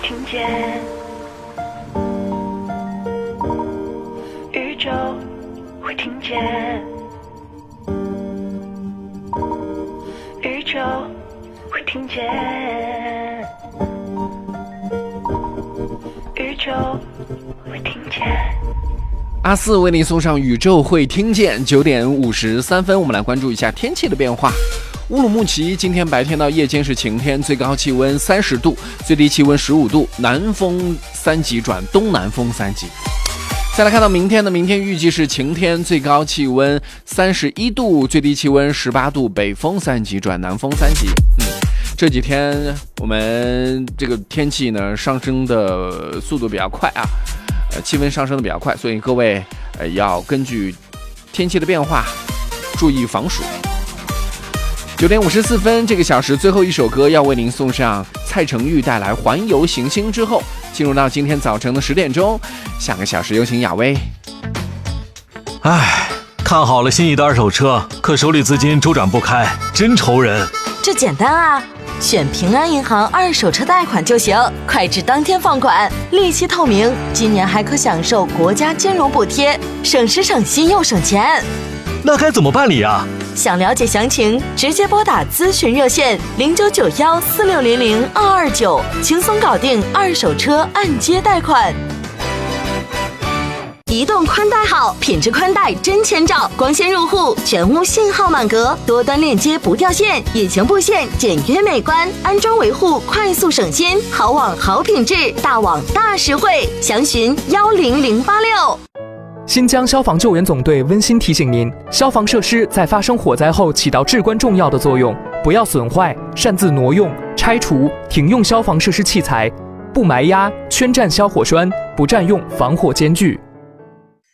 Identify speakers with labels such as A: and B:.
A: 听见，宇宙会听见，宇宙会听见，宇宙会听见。
B: 阿四为您送上宇宙会听见9点53分，我们来关注一下天气的变化。乌鲁木齐今天白天到夜间是晴天，最高气温30度，最低气温15度，南风3级转东南风3级。再来看到明天预计是晴天，最高气温31度，最低气温18度，北风3级转南风3级。这几天我们这个天气呢上升的速度比较快啊，气温上升的比较快，所以各位要根据天气的变化注意防暑。9点54分，这个小时最后一首歌要为您送上蔡成玉带来《环游行星》之后，进入到今天早晨的10点钟，下个小时有请雅薇。
C: 看好了心仪的二手车，可手里资金周转不开，真愁人。
D: 这简单啊，选平安银行二手车贷款就行，快至当天放款，利息透明，今年还可享受国家金融补贴，省时省心又省钱。
C: 那该怎么办理啊？
D: 想了解详情，直接拨打咨询热线099146002229，轻松搞定二手车按揭贷款。移动宽带好，品质宽带真千兆，光纤入户，全屋信号满格，多端链接不掉线，隐形布线简约美观，安装维护快速省心，好网好品质，大网大实惠，详询10086。
E: 新疆消防救援总队温馨提醒您，消防设施在发生火灾后起到至关重要的作用，不要损坏、擅自挪用、拆除、停用消防设施器材，不埋压、圈占消火栓，不占用防火间距。